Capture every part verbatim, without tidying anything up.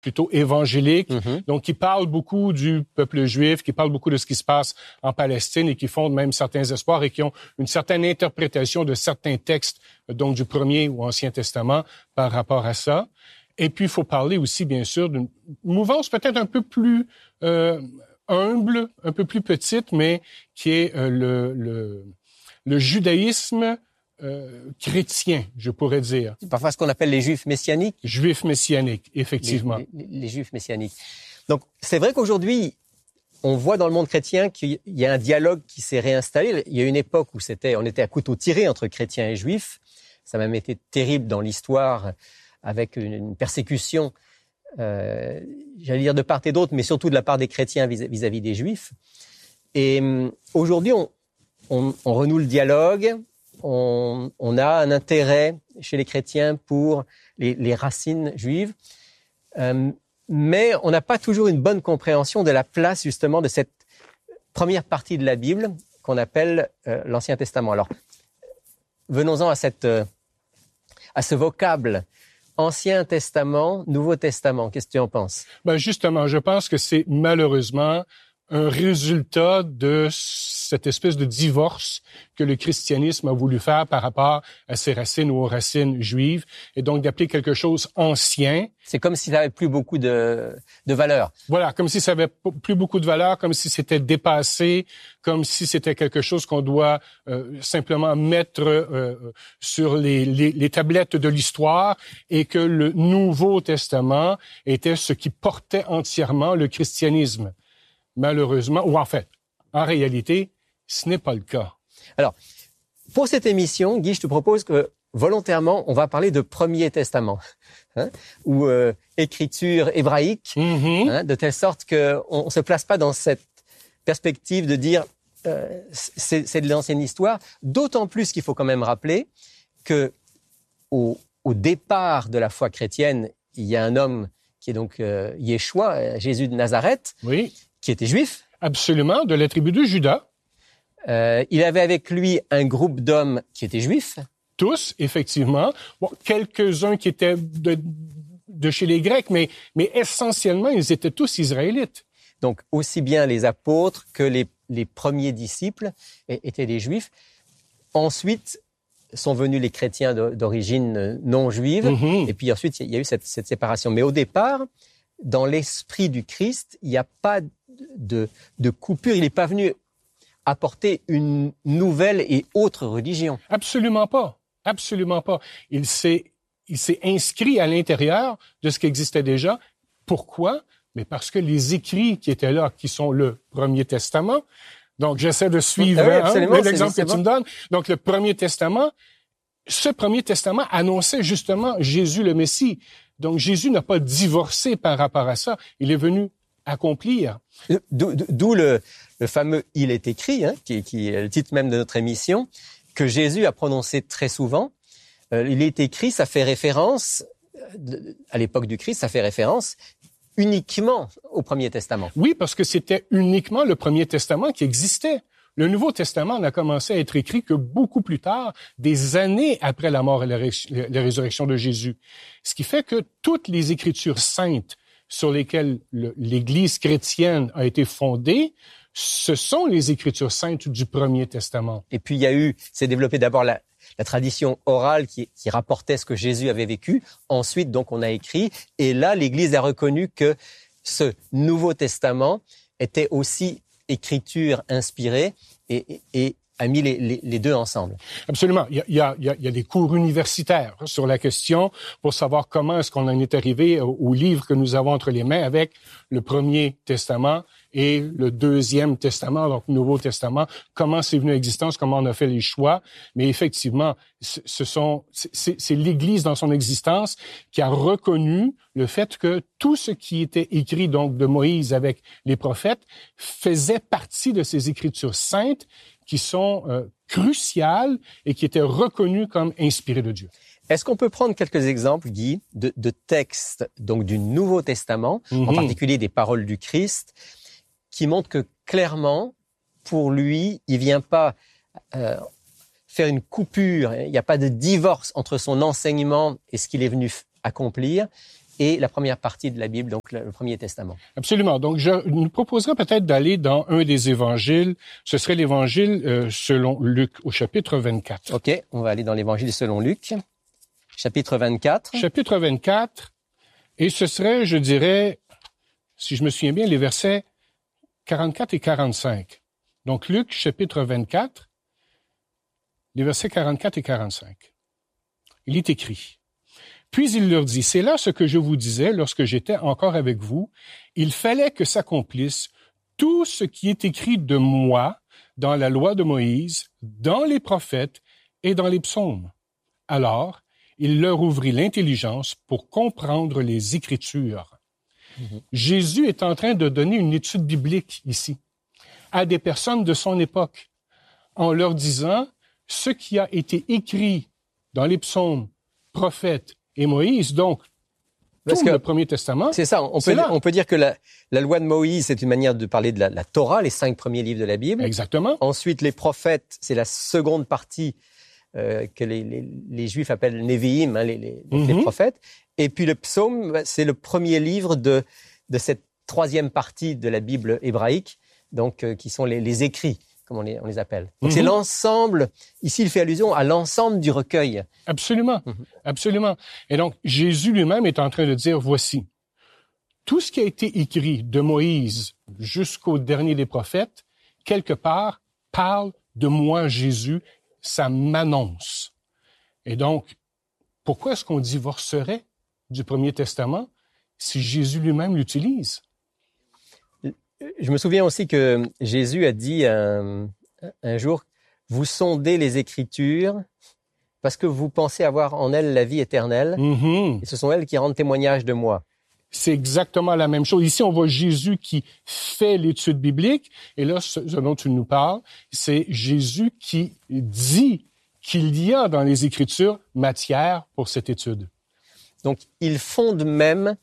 plutôt évangélique, Mm-hmm. donc qui parle beaucoup du peuple juif, qui parle beaucoup de ce qui se passe en Palestine et qui fondent même certains espoirs et qui ont une certaine interprétation de certains textes, donc du Premier ou Ancien Testament par rapport à ça. Et puis, il faut parler aussi, bien sûr, d'une mouvance peut-être un peu plus euh, humble, un peu plus petite, mais qui est euh, le, le, le judaïsme euh, chrétien, je pourrais dire. C'est parfois ce qu'on appelle les juifs messianiques. Juifs messianiques, effectivement. Les, les, les juifs messianiques. Donc, c'est vrai qu'aujourd'hui, on voit dans le monde chrétien qu'il y a un dialogue qui s'est réinstallé. Il y a une époque où c'était, on était à couteau tiré entre chrétiens et juifs. Ça a même été terrible dans l'histoire, avec une, une persécution, euh, j'allais dire de part et d'autre, mais surtout de la part des chrétiens vis- vis-à-vis des juifs. Et euh, aujourd'hui, on, on, on renoue le dialogue. On, on a un intérêt chez les chrétiens pour les, les racines juives, euh, mais on n'a pas toujours une bonne compréhension de la place justement de cette première partie de la Bible qu'on appelle euh, l'Ancien Testament. Alors, venons-en à, cette, euh, à ce vocable Ancien Testament, Nouveau Testament. Qu'est-ce que tu en penses? Ben justement, je pense que c'est malheureusement un résultat de cette espèce de divorce que le christianisme a voulu faire par rapport à ses racines ou aux racines juives, et donc d'appeler quelque chose ancien. C'est comme si ça n'avait plus beaucoup de, de valeur. Voilà, comme si ça avait plus beaucoup de valeur, comme si c'était dépassé, comme si c'était quelque chose qu'on doit euh, simplement mettre euh, sur les, les, les tablettes de l'histoire, et que le Nouveau Testament était ce qui portait entièrement le christianisme. Malheureusement, ou en fait, en réalité, ce n'est pas le cas. Alors, pour cette émission, Guy, je te propose que volontairement, on va parler de Premier Testament, hein, ou euh, écriture hébraïque, Mm-hmm. hein, de telle sorte qu'on ne se place pas dans cette perspective de dire euh, c'est, c'est de l'ancienne histoire, d'autant plus qu'il faut quand même rappeler que au, au départ de la foi chrétienne, il y a un homme qui est donc euh, Yeshua, Jésus de Nazareth, Oui, qui était juif. absolument, de la tribu de Juda. Euh, il avait avec lui un groupe d'hommes qui étaient juifs. Tous, effectivement. Bon, quelques-uns qui étaient de, de chez les Grecs, mais, mais essentiellement, ils étaient tous israélites. Donc, aussi bien les apôtres que les, les premiers disciples étaient des juifs. Ensuite, sont venus les chrétiens d'origine non juive. Mm-hmm. Et puis ensuite, il y a eu cette, cette séparation. Mais au départ, dans l'esprit du Christ, il n'y a pas de, de coupure. Il n'est pas venu apporter une nouvelle et autre religion. Absolument pas. Absolument pas. Il s'est, il s'est inscrit à l'intérieur de ce qui existait déjà. Pourquoi? Mais parce que les écrits qui étaient là, qui sont le Premier Testament, donc j'essaie de suivre oui, hein, l'exemple c'est, c'est que bon. tu me donnes. Donc le Premier Testament, ce Premier Testament annonçait justement Jésus le Messie. Donc Jésus n'a pas divorcé par rapport à ça. Il est venu accomplir. D'où, d'où le, le fameux « il est écrit hein, », qui, qui est le titre même de notre émission, que Jésus a prononcé très souvent. Euh, il est écrit, ça fait référence, à l'époque du Christ, ça fait référence uniquement au Premier Testament. Oui, parce que c'était uniquement le Premier Testament qui existait. Le Nouveau Testament n'a commencé à être écrit que beaucoup plus tard, des années après la mort et la, ré- la résurrection de Jésus. Ce qui fait que toutes les Écritures saintes sur lesquelles le, l'Église chrétienne a été fondée, ce sont les Écritures saintes du Premier Testament. Et puis il y a eu, c'est développé d'abord la, la tradition orale qui, qui rapportait ce que Jésus avait vécu. Ensuite, donc, on a écrit. Et là, l'Église a reconnu que ce Nouveau Testament était aussi écriture inspirée et, et, et a mis les, les, les deux ensemble. Absolument. Il y, a, il, y a, il y a des cours universitaires sur la question pour savoir comment est-ce qu'on en est arrivé au, au livre que nous avons entre les mains avec le Premier Testament et le Deuxième Testament, donc le Nouveau Testament, comment c'est venu à existence, comment on a fait les choix. Mais effectivement, ce sont, c'est, c'est l'Église dans son existence qui a reconnu le fait que tout ce qui était écrit donc de Moïse avec les prophètes faisait partie de ces Écritures saintes qui sont euh, cruciales et qui étaient reconnues comme inspirées de Dieu. Est-ce qu'on peut prendre quelques exemples, Guy, de, de textes donc du Nouveau Testament, Mm-hmm. en particulier des paroles du Christ, qui montrent que clairement, pour lui, il vient pas euh, faire une coupure, il n'y a pas de divorce entre son enseignement et ce qu'il est venu f- accomplir, et la première partie de la Bible, donc le, le Premier Testament. Absolument. Donc, je nous proposerais peut-être d'aller dans un des évangiles. Ce serait l'évangile euh, selon Luc, au chapitre vingt-quatre. OK, on va aller dans l'évangile selon Luc, chapitre vingt-quatre. Chapitre vingt-quatre, et ce serait, je dirais, si je me souviens bien, les versets quarante-quatre et quarante-cinq. Donc, Luc, chapitre vingt-quatre, les versets quarante-quatre et quarante-cinq. Il est écrit: « Puis il leur dit, c'est là ce que je vous disais lorsque j'étais encore avec vous. Il fallait que s'accomplisse tout ce qui est écrit de moi dans la loi de Moïse, dans les prophètes et dans les psaumes. Alors, il leur ouvrit l'intelligence pour comprendre les Écritures. » Mm-hmm. Jésus est en train de donner une étude biblique ici à des personnes de son époque, en leur disant ce qui a été écrit dans les psaumes, prophètes et Moïse, donc Parce tout que le Premier Testament. C'est ça, on peut, on peut dire que la, la loi de Moïse, c'est une manière de parler de la, la Torah, les cinq premiers livres de la Bible. Exactement. Ensuite, les prophètes, c'est la seconde partie euh, que les, les, les Juifs appellent Nevi'im, hein, les, les, mm-hmm. les prophètes. Et puis le psaume, c'est le premier livre de, de cette troisième partie de la Bible hébraïque, donc euh, qui sont les, les écrits, comme on les, on les appelle. Donc mm-hmm. c'est l'ensemble, ici il fait allusion à l'ensemble du recueil. Absolument, mm-hmm. absolument. Et donc Jésus lui-même est en train de dire, voici, tout ce qui a été écrit de Moïse jusqu'au dernier des prophètes, quelque part, parle de moi, Jésus, ça m'annonce. Et donc, pourquoi est-ce qu'on divorcerait du Premier Testament si Jésus lui-même l'utilise? Je me souviens aussi que Jésus a dit un, un jour, « Vous sondez les Écritures parce que vous pensez avoir en elles la vie éternelle, mm-hmm. et ce sont elles qui rendent témoignage de moi. » C'est exactement la même chose. Ici, on voit Jésus qui fait l'étude biblique, et là, ce dont tu nous parles, c'est Jésus qui dit qu'il y a dans les Écritures matière pour cette étude. Donc, il fonde même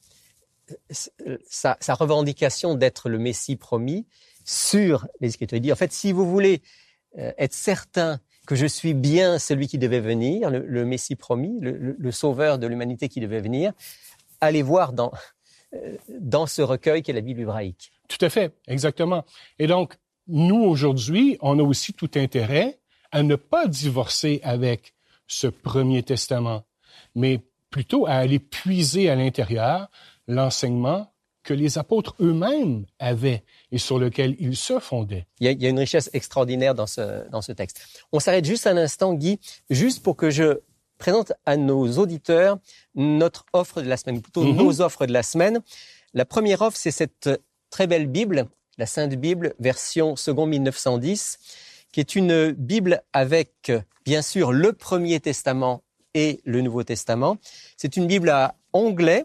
sa, sa revendication d'être le Messie promis sur les Écritures. Il dit, en fait, si vous voulez euh, être certain que je suis bien celui qui devait venir, le, le Messie promis, le, le, le sauveur de l'humanité qui devait venir, allez voir dans, euh, dans ce recueil qu'est la Bible hébraïque. Tout à fait, exactement. Et donc, nous, aujourd'hui, on a aussi tout intérêt à ne pas divorcer avec ce Premier Testament, mais plutôt à aller puiser à l'intérieur l'enseignement que les apôtres eux-mêmes avaient et sur lequel ils se fondaient. Il y a, il y a une richesse extraordinaire dans ce, dans ce texte. On s'arrête juste un instant, Guy, juste pour que je présente à nos auditeurs notre offre de la semaine, ou plutôt mm-hmm. nos offres de la semaine. La première offre, c'est cette très belle Bible, la Sainte Bible, version second mille neuf cent dix, qui est une Bible avec, bien sûr, le Premier Testament et le Nouveau Testament. C'est une Bible à onglet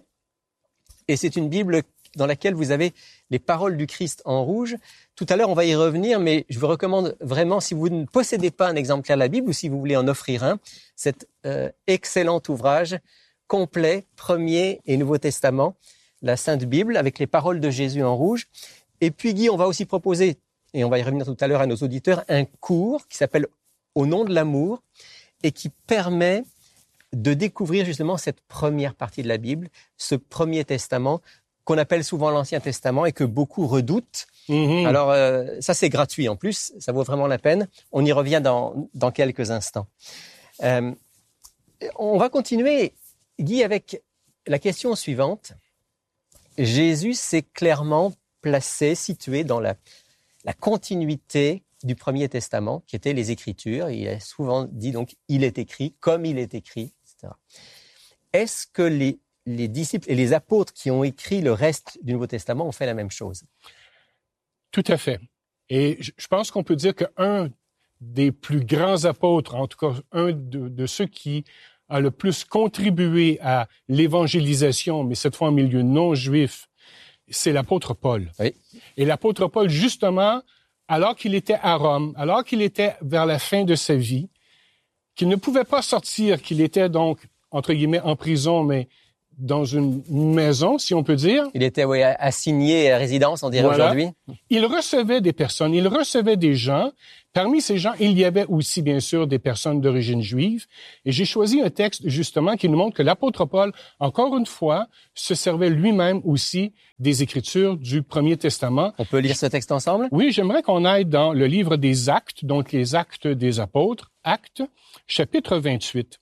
et c'est une Bible dans laquelle vous avez les paroles du Christ en rouge. Tout à l'heure, on va y revenir, mais je vous recommande vraiment, si vous ne possédez pas un exemplaire de la Bible ou si vous voulez en offrir un, cet euh, excellent ouvrage complet, Premier et Nouveau Testament, la Sainte Bible, avec les paroles de Jésus en rouge. Et puis, Guy, on va aussi proposer, et on va y revenir tout à l'heure à nos auditeurs, un cours qui s'appelle « Au nom de l'amour » et qui permet de découvrir justement cette première partie de la Bible, ce Premier Testament, qu'on appelle souvent l'Ancien Testament et que beaucoup redoutent. Mm-hmm. Alors, euh, ça, c'est gratuit en plus, ça vaut vraiment la peine. On y revient dans, dans quelques instants. Euh, on va continuer, Guy, avec la question suivante. Jésus s'est clairement placé, situé dans la, la continuité du Premier Testament, qui étaient les Écritures. Il a souvent dit, donc, il est écrit, comme il est écrit, et cetera. Est-ce que les les disciples et les apôtres qui ont écrit le reste du Nouveau Testament ont fait la même chose? Tout à fait. Et je pense qu'on peut dire qu'un des plus grands apôtres, en tout cas un de, de ceux qui a le plus contribué à l'évangélisation, mais cette fois en milieu non juif, c'est l'apôtre Paul. Oui. Et l'apôtre Paul, justement, alors qu'il était à Rome, alors qu'il était vers la fin de sa vie, qu'il ne pouvait pas sortir, qu'il était donc, entre guillemets, en prison, mais dans une maison, si on peut dire. Il était oui, assigné à résidence, on dirait Voilà. aujourd'hui. Il recevait des personnes, il recevait des gens. Parmi ces gens, il y avait aussi, bien sûr, des personnes d'origine juive. Et j'ai choisi un texte, justement, qui nous montre que l'apôtre Paul, encore une fois, se servait lui-même aussi des Écritures du Premier Testament. On peut lire ce texte ensemble? Oui, j'aimerais qu'on aille dans le livre des Actes, donc les Actes des Apôtres, Actes, chapitre vingt-huit.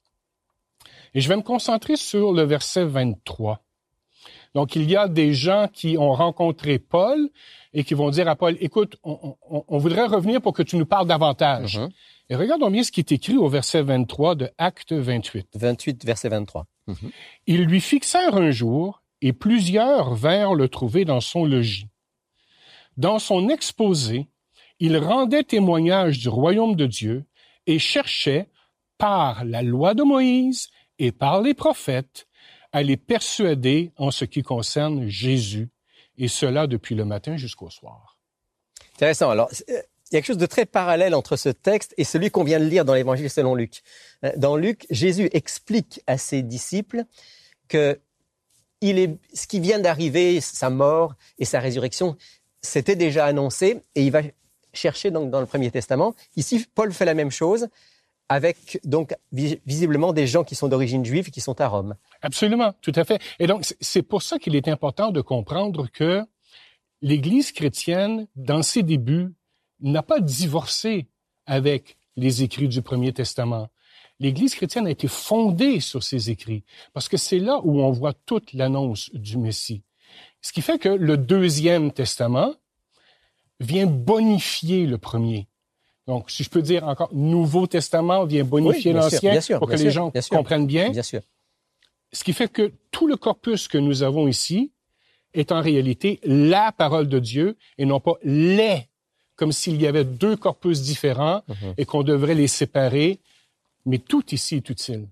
Et je vais me concentrer sur le verset vingt-trois. Donc, il y a des gens qui ont rencontré Paul et qui vont dire à Paul, écoute, on, on, on voudrait revenir pour que tu nous parles davantage. Mm-hmm. Et regardons bien ce qui est écrit au verset vingt-trois de Actes vingt-huit. vingt-huit, verset vingt-trois. Mm-hmm. Ils lui fixèrent un jour et plusieurs vinrent le trouver dans son logis. Dans son exposé, il rendait témoignage du royaume de Dieu et cherchait, par la loi de Moïse et par les prophètes, à les persuader en ce qui concerne Jésus, et cela depuis le matin jusqu'au soir. Intéressant. Alors, il y a quelque chose de très parallèle entre ce texte et celui qu'on vient de lire dans l'Évangile selon Luc. Dans Luc, Jésus explique à ses disciples que il est, ce qui vient d'arriver, sa mort et sa résurrection, c'était déjà annoncé, et il va chercher donc dans le Premier Testament. Ici, Paul fait la même chose, avec donc visiblement des gens qui sont d'origine juive et qui sont à Rome. Absolument, tout à fait. Et donc, c'est pour ça qu'il est important de comprendre que l'Église chrétienne, dans ses débuts, n'a pas divorcé avec les écrits du Premier Testament. L'Église chrétienne a été fondée sur ces écrits, parce que c'est là où on voit toute l'annonce du Messie. Ce qui fait que le Deuxième Testament vient bonifier le premier. Donc, si je peux dire encore, Nouveau Testament vient bonifier oui, l'Ancien sûr, pour que sûr, les gens bien comprennent bien. Bien sûr. Ce qui fait que tout le corpus que nous avons ici est en réalité la parole de Dieu et non pas les, comme s'il y avait deux corpus différents mm-hmm. et qu'on devrait les séparer, mais tout ici est utile.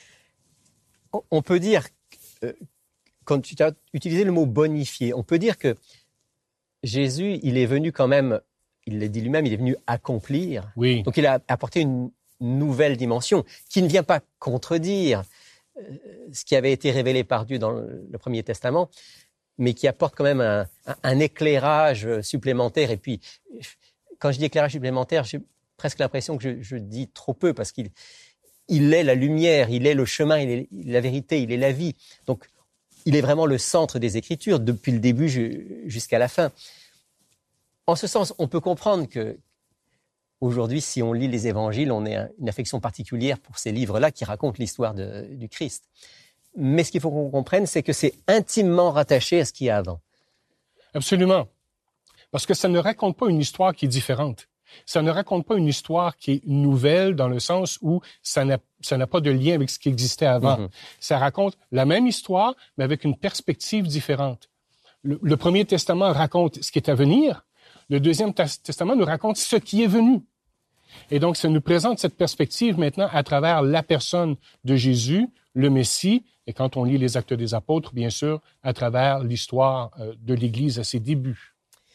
On peut dire, euh, quand tu as utilisé le mot bonifier, on peut dire que Jésus, il est venu quand même, il l'a dit lui-même, il est venu accomplir. Oui. Donc il a apporté une nouvelle dimension qui ne vient pas contredire euh, ce qui avait été révélé par Dieu dans le, le Premier Testament, mais qui apporte quand même un, un, un éclairage supplémentaire. Et puis, quand je dis éclairage supplémentaire, j'ai presque l'impression que je, je dis trop peu, parce qu'il il est la lumière, il est le chemin, il est la vérité, il est la vie. Donc, il est vraiment le centre des Écritures, depuis le début jusqu'à la fin. En ce sens, on peut comprendre que aujourd'hui, si on lit les Évangiles, on a une affection particulière pour ces livres-là qui racontent l'histoire de, du Christ. Mais ce qu'il faut qu'on comprenne, c'est que c'est intimement rattaché à ce qu'il y a avant. Absolument. Parce que ça ne raconte pas une histoire qui est différente. Ça ne raconte pas une histoire qui est nouvelle dans le sens où ça n'a, ça n'a pas de lien avec ce qui existait avant. Mm-hmm. Ça raconte la même histoire, mais avec une perspective différente. Le, le Premier Testament raconte ce qui est à venir. Le Deuxième Testament nous raconte ce qui est venu. Et donc, ça nous présente cette perspective maintenant à travers la personne de Jésus, le Messie, et quand on lit les Actes des Apôtres, bien sûr, à travers l'histoire de l'Église à ses débuts.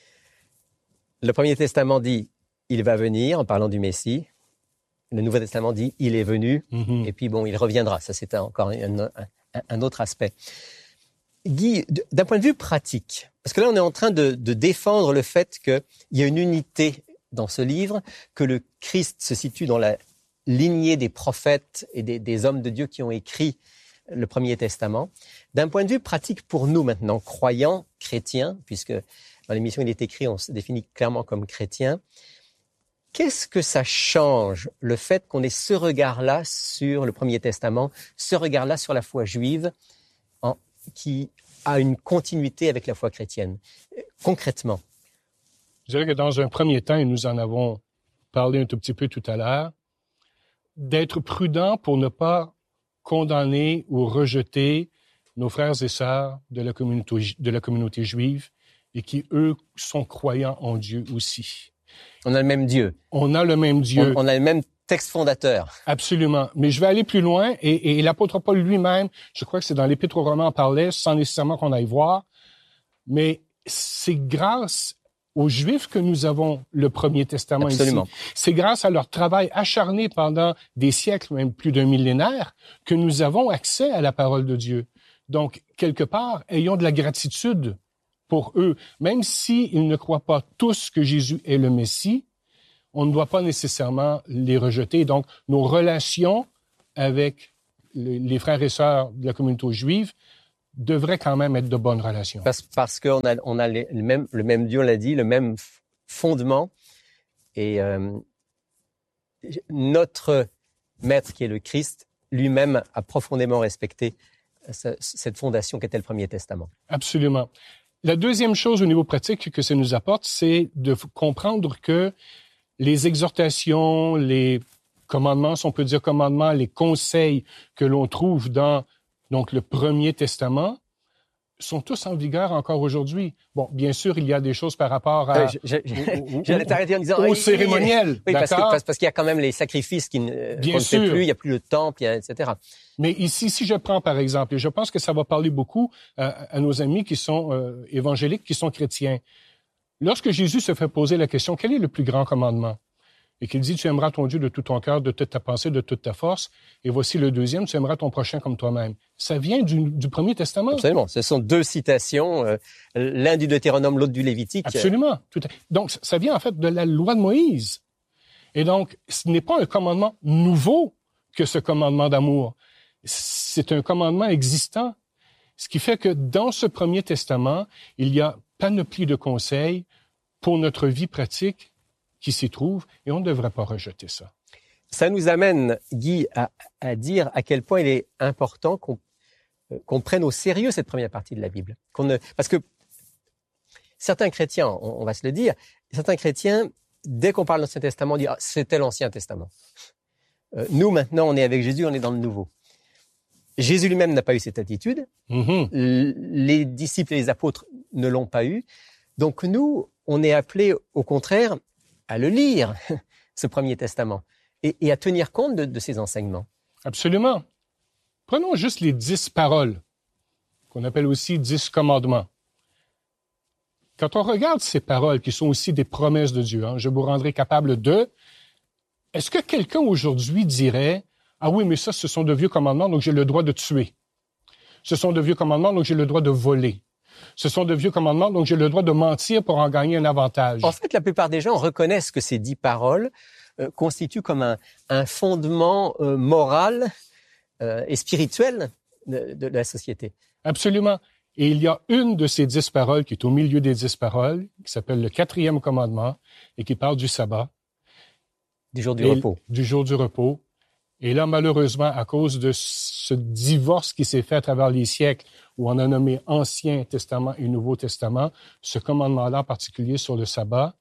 Le Premier Testament dit « il va venir » en parlant du Messie. Le Nouveau Testament dit « il est venu mm-hmm. » et puis bon, il reviendra. Ça, c'est encore un, un, un autre aspect. Guy, d'un point de vue pratique, parce que là, on est en train de, de défendre le fait qu'il y a une unité dans ce livre, que le Christ se situe dans la lignée des prophètes et des, des hommes de Dieu qui ont écrit le Premier Testament. D'un point de vue pratique pour nous maintenant, croyants, chrétiens, puisque dans l'émission il est écrit, on se définit clairement comme chrétiens, qu'est-ce que ça change, le fait qu'on ait ce regard-là sur le Premier Testament, ce regard-là sur la foi juive, en, qui a une continuité avec la foi chrétienne, concrètement? Je dirais que dans un premier temps, et nous en avons parlé un tout petit peu tout à l'heure, d'être prudent pour ne pas condamner ou rejeter nos frères et sœurs de la communauté, de la communauté juive et qui, eux, sont croyants en Dieu aussi. On a le même Dieu. On a le même Dieu. On, on a le même texte fondateur. Absolument. Mais je vais aller plus loin et, et l'apôtre Paul lui-même, je crois que c'est dans l'Épître aux Romains, en parlait sans nécessairement qu'on aille voir, mais c'est grâce aux Juifs que nous avons le Premier Testament Absolument. Ici. C'est grâce à leur travail acharné pendant des siècles, même plus d'un millénaire, que nous avons accès à la parole de Dieu. Donc, quelque part, ayons de la gratitude pour eux. Même s'ils ne croient pas tous que Jésus est le Messie, on ne doit pas nécessairement les rejeter. Donc, nos relations avec les frères et sœurs de la communauté juive devraient quand même être de bonnes relations. Parce, parce qu'on a, on a les, le, même, le même Dieu, on l'a dit, le même fondement. Et euh, notre Maître, qui est le Christ, lui-même a profondément respecté cette fondation qu'était le Premier Testament. Absolument. La deuxième chose au niveau pratique que ça nous apporte, c'est de comprendre que les exhortations, les commandements, si on peut dire commandements, les conseils que l'on trouve dans donc le Premier Testament sont tous en vigueur encore aujourd'hui. Bon, bien sûr, il y a des choses par rapport à... Euh, je, je, J'allais t'arrêter en disant... Au cérémoniel, oui, parce, que, d'accord? parce, parce qu'il y a quand même les sacrifices qui ne, bien qu'on sûr. ne fait plus, il n'y a plus le temple, et cetera. Mais ici, si je prends par exemple, et je pense que ça va parler beaucoup à, à nos amis qui sont euh, évangéliques, qui sont chrétiens. Lorsque Jésus se fait poser la question, quel est le plus grand commandement? Et qu'il dit, tu aimeras ton Dieu de tout ton cœur, de toute ta pensée, de toute ta force. Et voici le deuxième, tu aimeras ton prochain comme toi-même. Ça vient du, du Premier Testament. Absolument. Ce sont deux citations, euh, l'un du Deutéronome, l'autre du Lévitique. Absolument. Tout à... Donc, ça vient en fait de la loi de Moïse. Et donc, ce n'est pas un commandement nouveau que ce commandement d'amour. C'est un commandement existant. Ce qui fait que dans ce Premier Testament, il y a panoplie de conseils pour notre vie pratique qui s'y trouve, et on ne devrait pas rejeter ça. Ça nous amène, Guy, à, à dire à quel point il est important qu'on, qu'on prenne au sérieux cette première partie de la Bible. Qu'on ne, parce que certains chrétiens, on, on va se le dire, certains chrétiens, dès qu'on parle de l'Ancien Testament, disent ah, « c'était l'Ancien Testament euh, ». Nous, maintenant, on est avec Jésus, on est dans le Nouveau. Jésus lui-même n'a pas eu cette attitude. Mm-hmm. Les disciples et les apôtres ne l'ont pas eu. Donc nous, on est appelés, au contraire, à le lire, ce Premier Testament, et, et à tenir compte de, de ces enseignements. Absolument. Prenons juste les dix paroles, qu'on appelle aussi dix commandements. Quand on regarde ces paroles, qui sont aussi des promesses de Dieu, hein, je vous rendrai capable de, est-ce que quelqu'un aujourd'hui dirait, ah oui, mais ça, ce sont de vieux commandements, donc j'ai le droit de tuer. Ce sont de vieux commandements, donc j'ai le droit de voler. Ce sont de vieux commandements, donc j'ai le droit de mentir pour en gagner un avantage. En fait, la plupart des gens reconnaissent que ces dix paroles euh, constituent comme un, un fondement euh, moral euh, et spirituel de, de la société. Absolument. Et il y a une de ces dix paroles qui est au milieu des dix paroles, qui s'appelle le quatrième commandement, et qui parle du sabbat. Du jour du repos. Du jour du repos. Et là, malheureusement, à cause de ce divorce qui s'est fait à travers les siècles, où on a nommé Ancien Testament et Nouveau Testament, ce commandement-là en particulier sur le sabbat,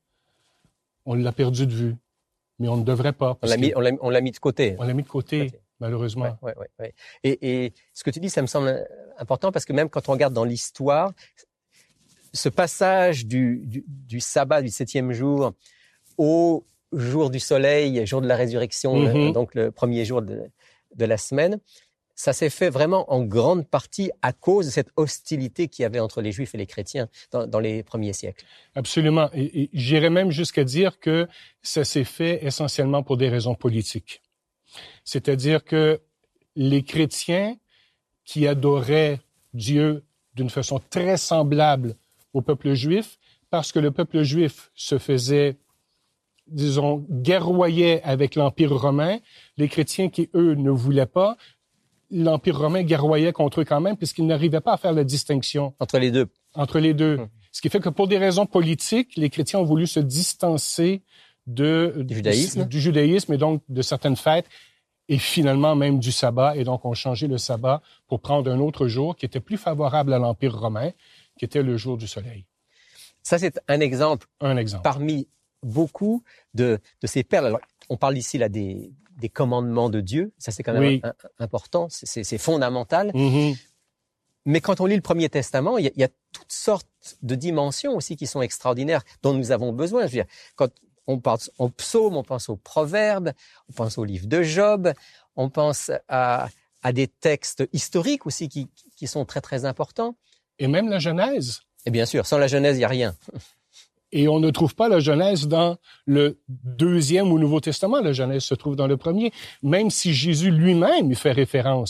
on l'a perdu de vue. Mais on ne devrait pas. On l'a, mis, on, l'a, on l'a mis de côté. On l'a mis de côté, côté. malheureusement. Ouais, ouais, ouais. Et, et ce que tu dis, ça me semble important parce que même quand on regarde dans l'histoire, ce passage du, du, du sabbat, du septième jour, au jour du soleil, jour de la résurrection, mm-hmm. le, donc le premier jour de, de la semaine, ça s'est fait vraiment en grande partie à cause de cette hostilité qu'il y avait entre les Juifs et les chrétiens dans, dans les premiers siècles. Absolument. Et, et j'irais même jusqu'à dire que ça s'est fait essentiellement pour des raisons politiques. C'est-à-dire que les chrétiens qui adoraient Dieu d'une façon très semblable au peuple juif, parce que le peuple juif se faisait, disons, guerroyait avec l'Empire romain, les chrétiens qui, eux, ne voulaient pas, l'Empire romain guerroyait contre eux quand même, puisqu'ils n'arrivaient pas à faire la distinction. Entre les deux. Entre les deux. Hum. Ce qui fait que pour des raisons politiques, les chrétiens ont voulu se distancer de, du judaïsme. Du, du judaïsme et donc de certaines fêtes, et finalement même du sabbat, et donc ont changé le sabbat pour prendre un autre jour qui était plus favorable à l'Empire romain, qui était le jour du soleil. Ça, c'est un exemple. Un exemple. Parmi beaucoup de, de ces perles. Alors, on parle ici là des, des commandements de Dieu. Ça, c'est quand même oui. un, un, important. C'est, c'est, c'est fondamental. Mm-hmm. Mais quand on lit le Premier Testament, il y, a, il y a toutes sortes de dimensions aussi qui sont extraordinaires, dont nous avons besoin. Je veux dire, quand on pense au psaume, on pense aux proverbes, on pense au livre de Job, on pense à, à des textes historiques aussi qui, qui sont très, très importants. Et même la Genèse. Et bien sûr, sans la Genèse, il n'y a rien. Et on ne trouve pas la Genèse dans le deuxième ou Nouveau Testament. La Genèse se trouve dans le premier. Même si Jésus lui-même y fait référence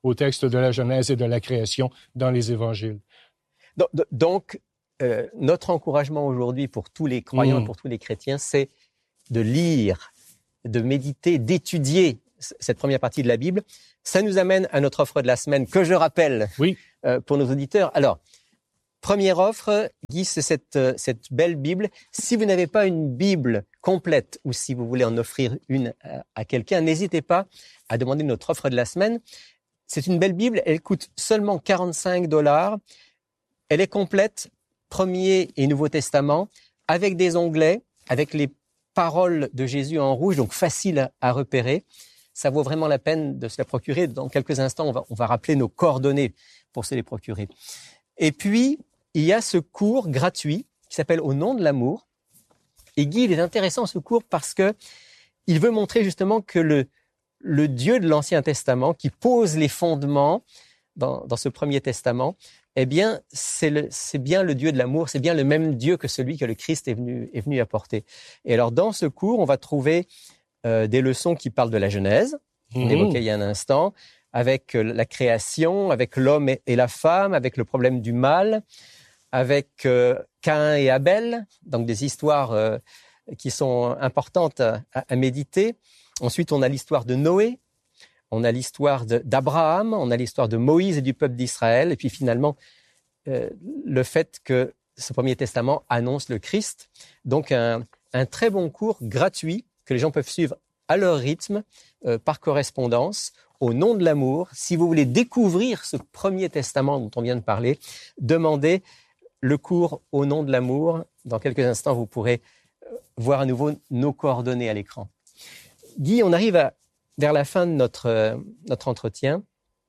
au texte de la Genèse et de la création dans les évangiles. Donc, donc euh, notre encouragement aujourd'hui pour tous les croyants, mmh. pour tous les chrétiens, c'est de lire, de méditer, d'étudier cette première partie de la Bible. Ça nous amène à notre offre de la semaine que je rappelle oui. euh, pour nos auditeurs. Alors, première offre, Guy, c'est cette, cette belle Bible. Si vous n'avez pas une Bible complète ou si vous voulez en offrir une à, à quelqu'un, n'hésitez pas à demander notre offre de la semaine. C'est une belle Bible, elle coûte seulement quarante-cinq dollars. Elle est complète, Premier et Nouveau Testament, avec des onglets, avec les paroles de Jésus en rouge, donc facile à, à repérer. Ça vaut vraiment la peine de se la procurer. Dans quelques instants, on va, on va rappeler nos coordonnées pour se les procurer. Et puis, il y a ce cours gratuit qui s'appelle « Au nom de l'amour ». Et Guy, il est intéressant ce cours parce que il veut montrer justement que le, le Dieu de l'Ancien Testament, qui pose les fondements dans, dans ce Premier Testament, eh bien, c'est, le, c'est bien le Dieu de l'amour, c'est bien le même Dieu que celui que le Christ est venu, est venu apporter. Et alors, dans ce cours, on va trouver euh, des leçons qui parlent de la Genèse, mmh. on évoquait il y a un instant, avec la création, avec l'homme et la femme, avec le problème du mal, avec euh, Caïn et Abel, donc des histoires euh, qui sont importantes à, à méditer. Ensuite, on a l'histoire de Noé, on a l'histoire de, d'Abraham, on a l'histoire de Moïse et du peuple d'Israël, et puis finalement, euh, le fait que ce Premier Testament annonce le Christ. Donc, un, un très bon cours gratuit que les gens peuvent suivre à leur rythme, euh, par correspondance, au nom de l'amour. Si vous voulez découvrir ce Premier Testament dont on vient de parler, demandez le cours au nom de l'amour. Dans quelques instants, vous pourrez voir à nouveau nos coordonnées à l'écran. Guy, on arrive à, vers la fin de notre, euh, notre entretien.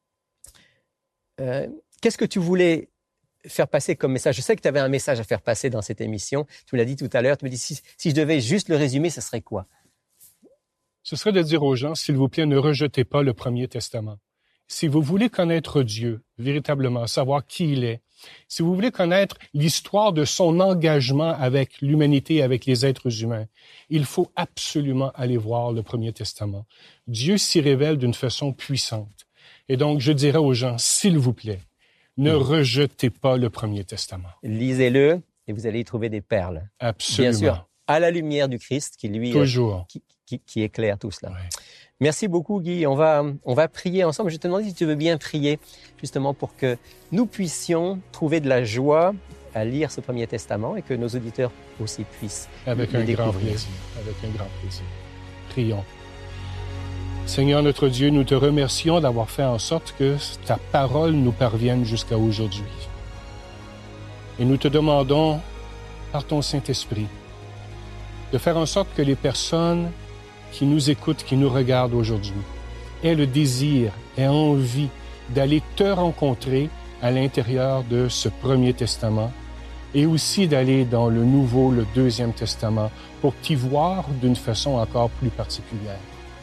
Euh, qu'est-ce que tu voulais faire passer comme message? Je sais que tu avais un message à faire passer dans cette émission. Tu me l'as dit tout à l'heure. Tu me dis, si, si je devais juste le résumer, ce serait quoi? Ce serait de dire aux gens, s'il vous plaît, ne rejetez pas le Premier Testament. Si vous voulez connaître Dieu, véritablement, savoir qui il est, si vous voulez connaître l'histoire de son engagement avec l'humanité, avec les êtres humains, il faut absolument aller voir le Premier Testament. Dieu s'y révèle d'une façon puissante. Et donc, je dirais aux gens, s'il vous plaît, ne mmh. rejetez pas le Premier Testament. Lisez-le et vous allez y trouver des perles. Absolument. Bien sûr, à la lumière du Christ qui, lui, Toujours. Euh, qui, qui, qui éclaire tout cela. Ouais. Merci beaucoup, Guy. On va, on va prier ensemble. Je te demande si tu veux bien prier, justement, pour que nous puissions trouver de la joie à lire ce Premier Testament et que nos auditeurs aussi puissent Avec le un découvrir. grand plaisir. Avec un grand plaisir. Prions. Seigneur notre Dieu, nous te remercions d'avoir fait en sorte que ta parole nous parvienne jusqu'à aujourd'hui. Et nous te demandons, par ton Saint-Esprit, de faire en sorte que les personnes qui nous écoutent, qui nous regardent aujourd'hui, aient le désir, aient envie d'aller te rencontrer à l'intérieur de ce Premier Testament et aussi d'aller dans le Nouveau, le Deuxième Testament, pour t'y voir d'une façon encore plus particulière.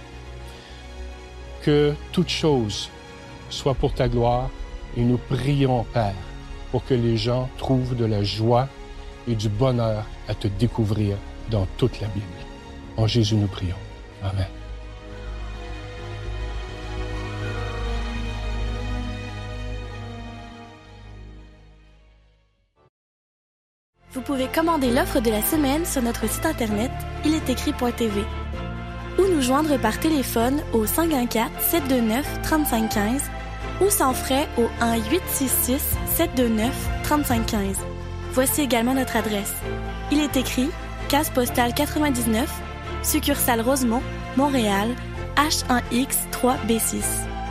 Que toute chose soit pour ta gloire et nous prions, Père, pour que les gens trouvent de la joie et du bonheur à te découvrir dans toute la Bible. En Jésus, nous prions. Amen. Vous pouvez commander l'offre de la semaine sur notre site internet il est écrit point t v ou nous joindre par téléphone au cinq un quatre, sept deux neuf, trois cinq un cinq ou sans frais au un huit six six, sept deux neuf, trois cinq un cinq. Voici également notre adresse. Il est écrit case postale quatre-vingt-dix-neuf, succursale Rosemont, Montréal, H un X trois B six.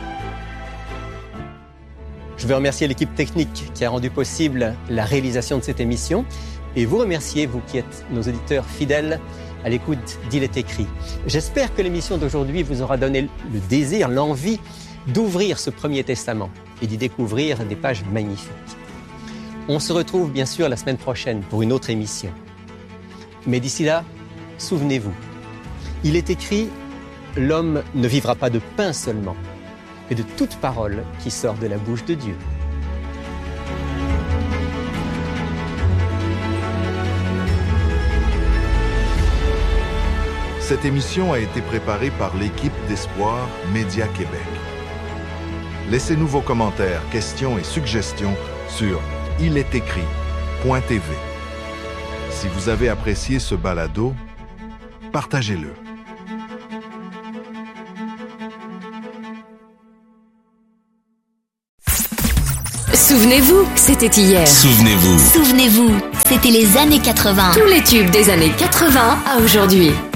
Je veux remercier l'équipe technique qui a rendu possible la réalisation de cette émission et vous remercier, vous qui êtes nos auditeurs fidèles à l'écoute d'Il est écrit. J'espère que l'émission d'aujourd'hui vous aura donné le désir, l'envie d'ouvrir ce Premier Testament et d'y découvrir des pages magnifiques. On se retrouve bien sûr la semaine prochaine pour une autre émission. Mais d'ici là, souvenez-vous, il est écrit « L'homme ne vivra pas de pain seulement, mais de toute parole qui sort de la bouche de Dieu. » Cette émission a été préparée par l'équipe d'Espoir Média Québec. Laissez-nous vos commentaires, questions et suggestions sur il est écrit point t v. Si vous avez apprécié ce balado, partagez-le. Souvenez-vous, c'était hier. Souvenez-vous. Souvenez-vous, c'était les années quatre-vingt. Tous les tubes des années quatre-vingt à aujourd'hui.